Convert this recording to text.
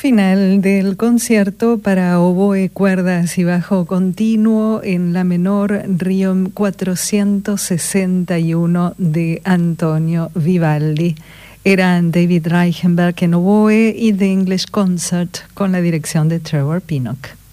Final del concierto para oboe, cuerdas y bajo continuo en la menor Requiem 461 de Antonio Vivaldi. Eran David Reichenbach en oboe y The English Concert con la dirección de Trevor Pinnock.